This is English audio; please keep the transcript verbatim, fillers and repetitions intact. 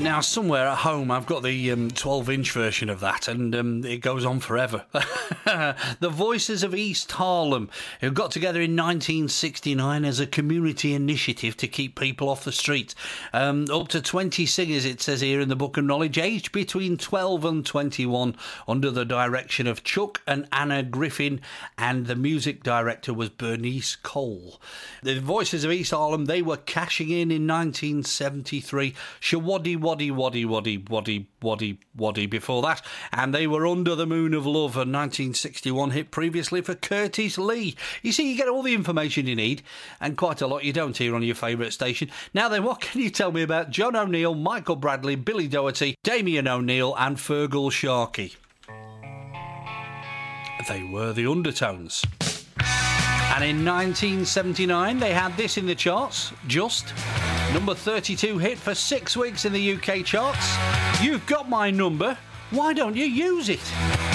Now, somewhere at home, I've got the um, twelve-inch version of that, and um, it goes on forever. The Voices of East Harlem, who got together in nineteen sixty-nine as a community initiative to keep people off the street. Um, up to twenty singers, it says here in the Book of Knowledge, aged between twelve and twenty-one, under the direction of Chuck and Anna Griffin, and the music director was Bernice Cole. The Voices of East Harlem, they were cashing in in nineteen seventy-three. Shawaddy Waddy Waddy Waddy Waddy Waddy Waddy before that, and they were Under the Moon of Love, a nineteen sixty-one hit previously for Curtis Lee. You see, you get all the information you need, and quite a lot you don't hear on your favourite station. Now then, what can you tell me about John O'Neill, Michael Bradley, Billy Doherty, Damien O'Neill and Fergal Sharkey? They were the Undertones. And in nineteen seventy-nine, they had this in the charts, Just. Number thirty-two hit for six weeks in the U K charts. You've got my number, why don't you use it?